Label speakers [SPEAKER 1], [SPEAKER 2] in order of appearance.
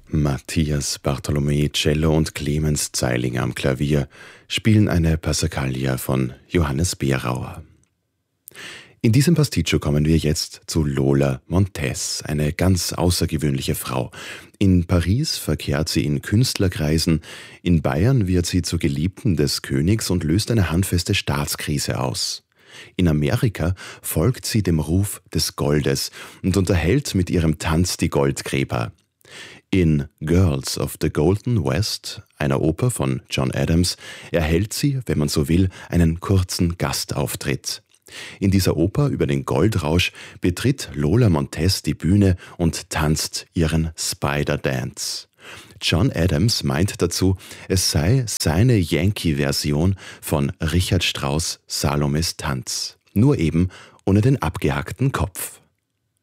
[SPEAKER 1] Matthias Bartholomä Cello und Clemens Zeilinger am Klavier spielen eine Passacaglia von Johannes Bierauer. In diesem Pasticcio kommen wir jetzt zu Lola Montez, eine ganz außergewöhnliche Frau. In Paris verkehrt sie in Künstlerkreisen, in Bayern wird sie zur Geliebten des Königs und löst eine handfeste Staatskrise aus. In Amerika folgt sie dem Ruf des Goldes und unterhält mit ihrem Tanz die Goldgräber. In Girls of the Golden West, einer Oper von John Adams, erhält sie, wenn man so will, einen kurzen Gastauftritt. In dieser Oper über den Goldrausch betritt Lola Montez die Bühne und tanzt ihren Spider Dance. John Adams meint dazu, es sei seine Yankee-Version von Richard Strauss' Salomes Tanz. Nur eben ohne den abgehackten Kopf.